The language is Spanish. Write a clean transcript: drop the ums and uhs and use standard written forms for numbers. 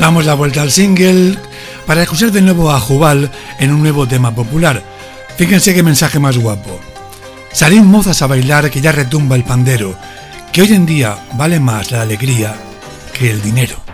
Damos la vuelta al single para escuchar de nuevo a Jubal en un nuevo tema popular. Fíjense qué mensaje más guapo. Salid mozas a bailar que ya retumba el pandero, que hoy en día vale más la alegría que el dinero.